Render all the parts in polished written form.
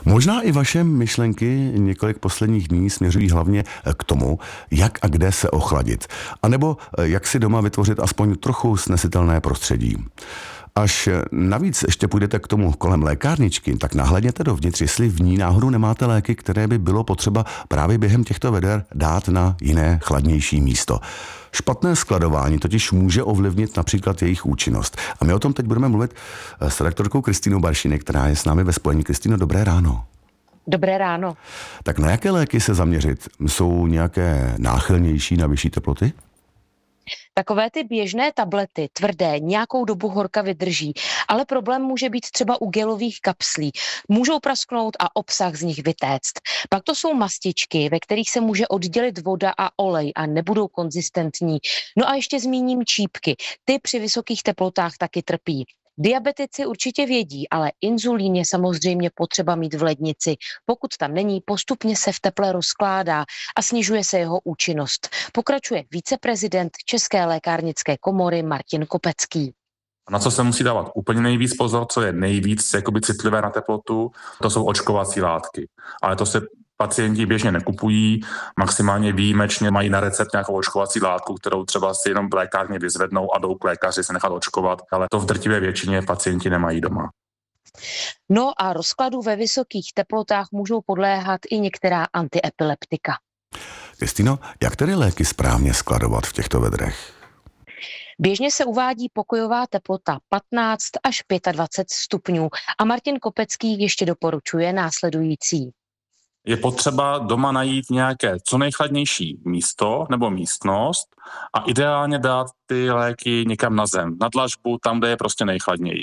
Možná i vaše myšlenky několik posledních dní směřují hlavně k tomu, jak a kde se ochladit. A nebo jak si doma vytvořit aspoň trochu snesitelné prostředí. Až navíc ještě půjdete k tomu kolem lékárničky, tak nahlédněte dovnitř, jestli v ní náhodou nemáte léky, které by bylo potřeba právě během těchto veder dát na jiné chladnější místo. Špatné skladování totiž může ovlivnit například jejich účinnost. A my o tom teď budeme mluvit s redaktorkou Kristínou Baršíny, která je s námi ve spojení. Kristýno, dobré ráno. Dobré ráno. Tak na jaké léky se zaměřit? Jsou nějaké náchylnější na vyšší teploty? Takové ty běžné tablety, tvrdé, nějakou dobu horka vydrží, ale problém může být třeba u gelových kapslí. Můžou prasknout a obsah z nich vytéct. Pak to jsou mastičky, ve kterých se může oddělit voda a olej a nebudou konzistentní. No a ještě zmíním čípky. Ty při vysokých teplotách taky trpí. Diabetici určitě vědí, ale inzulín je samozřejmě potřeba mít v lednici. Pokud tam není, postupně se v teple rozkládá a snižuje se jeho účinnost. Pokračuje viceprezident České lékárnické komory Martin Kopecký. Na co se musí dávat úplně nejvíc pozor, co je nejvíc jakoby citlivé na teplotu, to jsou očkovací látky. Ale to se pacienti běžně nekupují, maximálně výjimečně mají na recept nějakou očkovací látku, kterou třeba si jenom v lékárně vyzvednou a jdou k lékaři se nechat očkovat, ale to v drtivé většině pacienti nemají doma. No a rozkladu ve vysokých teplotách můžou podléhat i některá antiepileptika. Kristýno, jak tedy léky správně skladovat v těchto vedrech? Běžně se uvádí pokojová teplota 15 až 25 stupňů a Martin Kopecký ještě doporučuje následující. Je potřeba doma najít nějaké co nejchladnější místo nebo místnost a ideálně dát ty léky někam na zem, na dlažbu, tam, kde je prostě nejchladněji.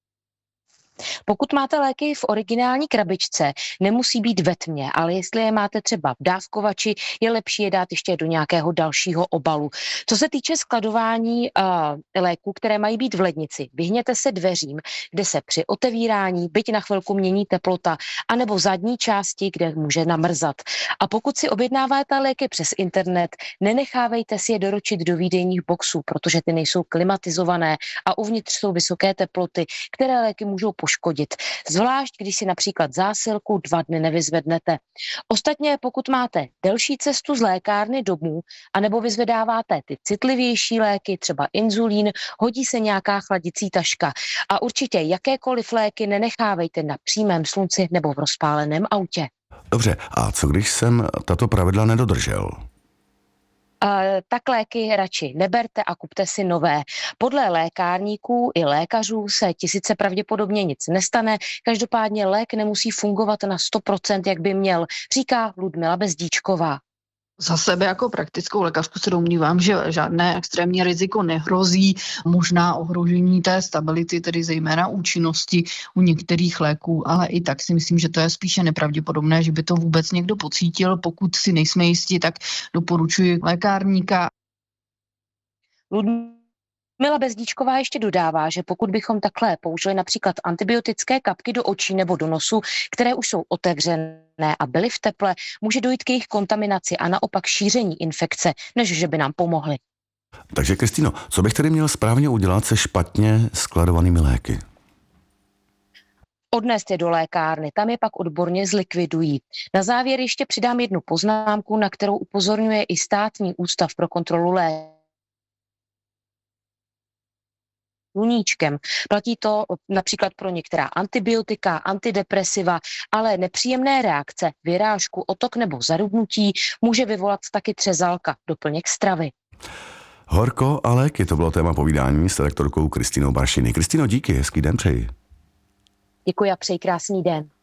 Pokud máte léky v originální krabičce, nemusí být ve tmě, ale jestli je máte třeba v dávkovači, je lepší je dát ještě do nějakého dalšího obalu. Co se týče skladování léků, které mají být v lednici, vyhněte se dveřím, kde se při otevírání byť na chvilku mění teplota, anebo zadní části, kde může namrzat. A pokud si objednáváte léky přes internet, nenechávejte si je doručit do výdejních boxů, protože ty nejsou klimatizované a uvnitř jsou vysoké teploty, které léky můžou poškodit. Zvlášť, když si například zásilku 2 dny nevyzvednete. Ostatně, pokud máte delší cestu z lékárny domů, anebo vyzvedáváte ty citlivější léky, třeba inzulín, hodí se nějaká chladicí taška. A určitě jakékoliv léky nenechávejte na přímém slunci nebo v rozpáleném autě. Dobře, a co když jsem tato pravidla nedodržel? Tak léky radši neberte a kupte si nové. Podle lékárníků i lékařů se ti sice pravděpodobně nic nestane, každopádně lék nemusí fungovat na 100%, jak by měl, říká Ludmila Bezdíčková. Za sebe jako praktickou lékařku se domnívám, že žádné extrémní riziko nehrozí, možná ohrožení té stability, tedy zejména účinnosti u některých léků, ale i tak si myslím, že to je spíše nepravděpodobné, že by to vůbec někdo pocítil. Pokud si nejsme jistí, tak doporučuji lékárníka. Ludmila Bezdíčková ještě dodává, že pokud bychom takhle použili například antibiotické kapky do očí nebo do nosu, které už jsou otevřené a byly v teple, může dojít k jejich kontaminaci a naopak šíření infekce, než že by nám pomohly. Takže Kristýno, co bych tedy měl správně udělat se špatně skladovanými léky? Odnést je do lékárny, tam je pak odborně zlikvidují. Na závěr ještě přidám jednu poznámku, na kterou upozorňuje i Státní ústav pro kontrolu léků. Sluníčkem. Platí to například pro některá antibiotika, antidepresiva, ale nepříjemné reakce, vyrážku, otok nebo zarudnutí může vyvolat taky třezalka, doplněk stravy. Horko a léky, to bylo téma povídání s redaktorkou Kristínou Baršíny. Kristýno, díky, hezký den přeji. Děkuji a přeji krásný den.